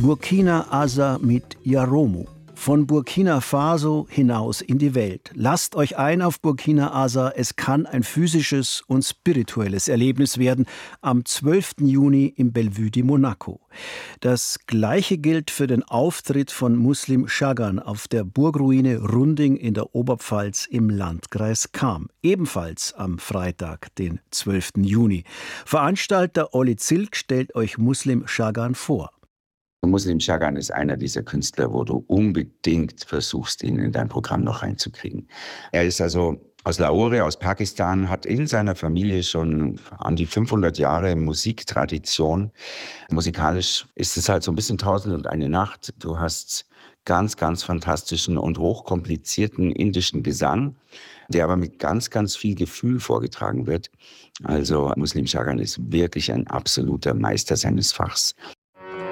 Burkina Asa mit Yaromu. Von Burkina Faso hinaus in die Welt. Lasst euch ein auf Burkina Asa. Es kann ein physisches und spirituelles Erlebnis werden am 12. Juni im Bellevue de Monaco. Das Gleiche gilt für den Auftritt von Muslim Chagan auf der Burgruine Runding in der Oberpfalz im Landkreis Cham. Ebenfalls am Freitag, den 12. Juni. Veranstalter Olli Zilk stellt euch Muslim Chagan vor. Muslim Chagan ist einer dieser Künstler, wo du unbedingt versuchst, ihn in dein Programm noch reinzukriegen. Er ist also aus Lahore, aus Pakistan, hat in seiner Familie schon an die 500 Jahre Musiktradition. Musikalisch ist es halt so ein bisschen 1001 Nacht. Du hast ganz, ganz fantastischen und hochkomplizierten indischen Gesang, der aber mit ganz, ganz viel Gefühl vorgetragen wird. Also Muslim Chagan ist wirklich ein absoluter Meister seines Fachs.